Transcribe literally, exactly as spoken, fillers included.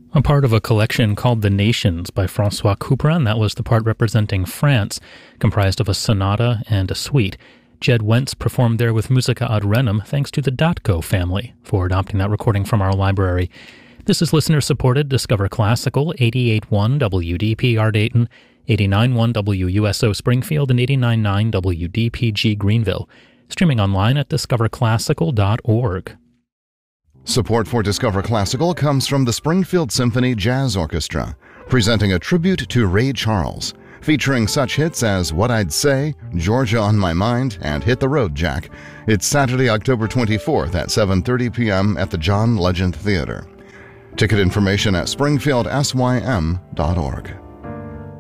A part of a collection called The Nations by Francois Couperin. That was the part representing France, comprised of a sonata and a suite. Jed Wentz performed there with Musica ad Renum, thanks to the Dotko family for adopting that recording from our library. This is listener-supported Discover Classical, eighty-eight point one W D P R Dayton, eighty-nine point one W U S O Springfield, and eighty-nine point nine W D P G Greenville. Streaming online at discover classical dot org. Support for Discover Classical comes from the Springfield Symphony Jazz Orchestra, presenting a tribute to Ray Charles, featuring such hits as What I'd Say, Georgia on My Mind, and Hit the Road, Jack. It's Saturday, October twenty-fourth at seven thirty p.m. at the John Legend Theater. Ticket information at springfield sym dot org.